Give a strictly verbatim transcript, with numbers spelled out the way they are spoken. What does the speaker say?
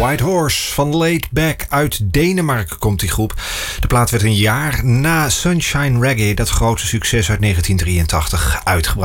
White Horse van Laid Back uit Denemarken komt die groep. De plaat werd een jaar na Sunshine Reggae, dat grote succes uit negentien drieëntachtig, uitgebracht.